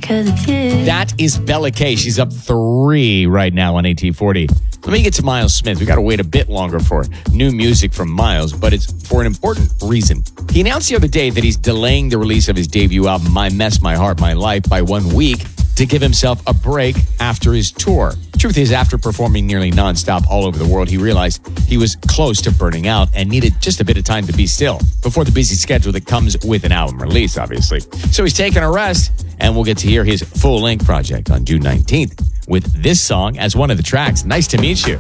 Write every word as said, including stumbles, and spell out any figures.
cause it's you. That is Bella K. She's up three right now on eighteen forty. Let me get to Miles Smith. We got to wait a bit longer for new music from Miles, but it's for an important reason. He announced the other day that he's delaying the release of his debut album, My Mess, My Heart, My Life, by one week to give himself a break after his tour. Truth is, after performing nearly nonstop all over the world, he realized he was close to burning out and needed just a bit of time to be still before the busy schedule that comes with an album release, obviously. So he's taking a rest, and we'll get to hear his full-length project on June nineteenth with this song as one of the tracks. Nice to meet you.